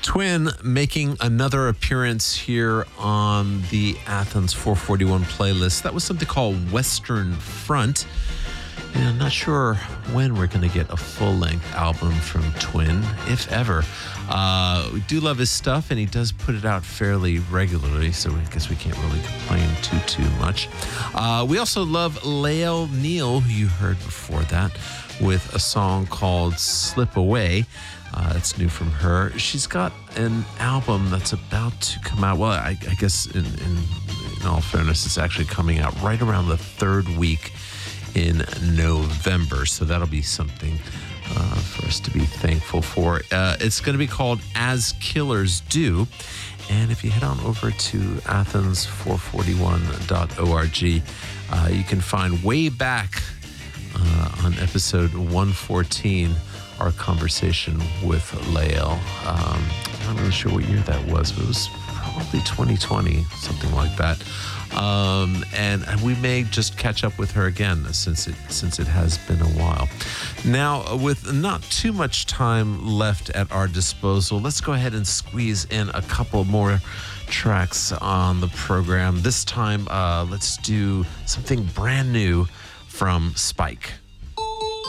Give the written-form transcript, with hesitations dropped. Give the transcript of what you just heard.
Twin making another appearance here on the Athens 441 playlist. That was something called Western Front. And I'm not sure when we're going to get a full-length album from Twin, if ever. We do love his stuff, and he does put it out fairly regularly, so I guess we can't really complain too much. We also love Lael Neal, who you heard before that, with a song called Slip Away. It's new from her. She's got an album that's about to come out. Well, I guess in all fairness, it's actually coming out right around the third week in November. So that'll be something for us to be thankful for. It's going to be called As Killers Do. And if you head on over to athens441.org, you can find way back on episode 114, our conversation with Lael. I'm not really sure what year that was, but it was probably 2020, something like that. And we may just catch up with her again since it has been a while. Now, with not too much time left at our disposal, let's go ahead and squeeze in a couple more tracks on the program. This time, let's do something brand new from Spike.